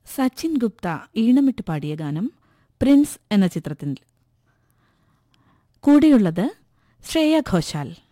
സച്ചിൻ ഗുപ്ത ഈണമിട്ട് പാടിയ ഗാനം പ്രിൻസ് എന്ന ചിത്രത്തിൽ. കൂടെയുള്ളത് ശ്രേയ ഘോഷാൽ.